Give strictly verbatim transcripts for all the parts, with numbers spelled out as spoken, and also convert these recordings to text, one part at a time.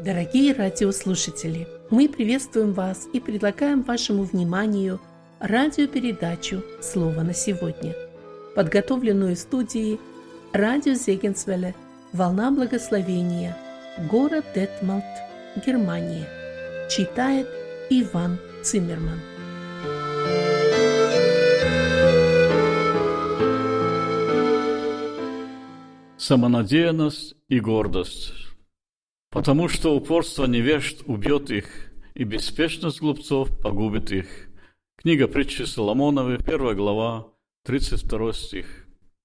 Дорогие радиослушатели, мы приветствуем вас и предлагаем вашему вниманию радиопередачу «Слово на сегодня», подготовленную в студии радио Зегенсвелле «Волна благословения», город Детмалт, Германия. Читает Иван Циммерман. Самонадеянность и гордость. Потому что упорство невежд убьет их, и беспечность глупцов погубит их. Книга притчи Соломоновой, первая глава, тридцать второй стих.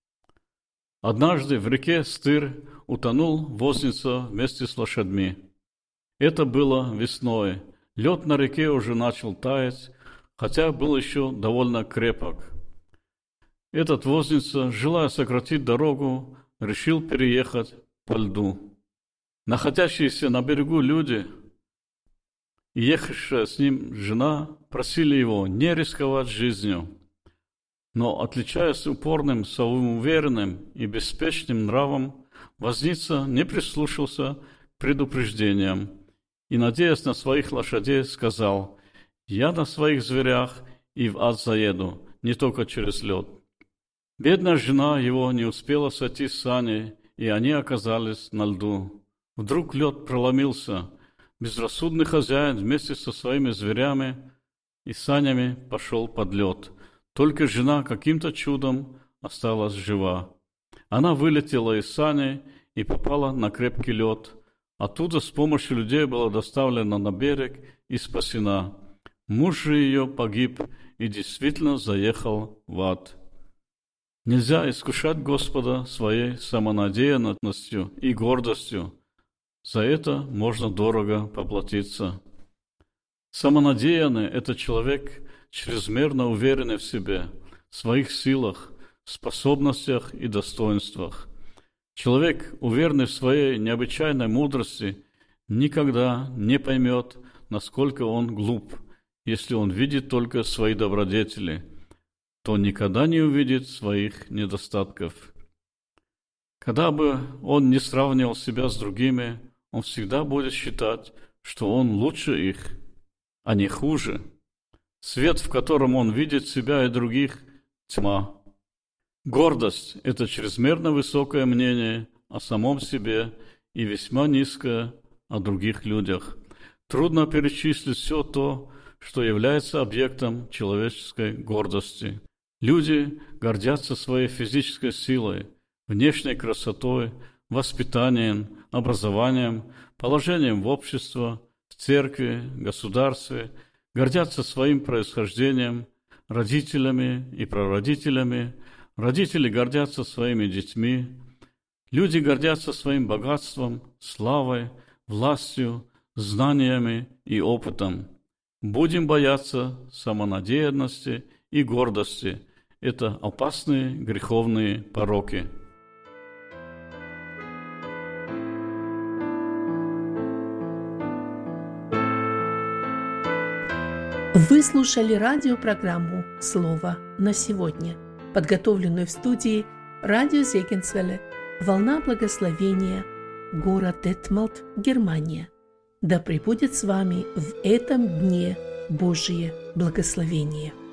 Однажды в реке Стыр утонул возница вместе с лошадьми. Это было весной. Лед на реке уже начал таять, хотя был еще довольно крепок. Этот возница, желая сократить дорогу, решил переехать по льду. Находящиеся на берегу люди и ехавшая с ним жена просили его не рисковать жизнью. Но, отличаясь упорным, самоуверенным и беспечным нравом, возница не прислушался к предупреждениям и, надеясь на своих лошадей, сказал: «Я на своих зверях и в ад заеду, не только через лед». Бедная жена его не успела сойти с сани, и они оказались на льду. Вдруг лед проломился. Безрассудный хозяин вместе со своими зверями и санями пошел под лед. Только жена каким-то чудом осталась жива. Она вылетела из сани и попала на крепкий лед. Оттуда с помощью людей была доставлена на берег и спасена. Муж же ее погиб и действительно заехал в ад. Нельзя искушать Господа своей самонадеянностью и гордостью. За это можно дорого поплатиться. Самонадеянный – это человек, чрезмерно уверенный в себе, в своих силах, способностях и достоинствах. Человек, уверенный в своей необычайной мудрости, никогда не поймет, насколько он глуп, если он видит только свои добродетели, то никогда не увидит своих недостатков. Когда бы он не сравнивал себя с другими, он всегда будет считать, что он лучше их, а не хуже. Свет, в котором он видит себя и других, – тьма. Гордость – это чрезмерно высокое мнение о самом себе и весьма низкое о других людях. Трудно перечислить все то, что является объектом человеческой гордости. Люди гордятся своей физической силой, внешней красотой, воспитанием, образованием, положением в обществе, в церкви, государстве, гордятся своим происхождением, родителями и прародителями, родители гордятся своими детьми, люди гордятся своим богатством, славой, властью, знаниями и опытом. Будем бояться самонадеянности и гордости. Это опасные греховные пороки. Вы слушали радиопрограмму «Слово на сегодня», подготовленную в студии радио Зегенсвелле «Волна благословения», город Детмалт, Германия. Да пребудет с вами в этом дне Божие благословение.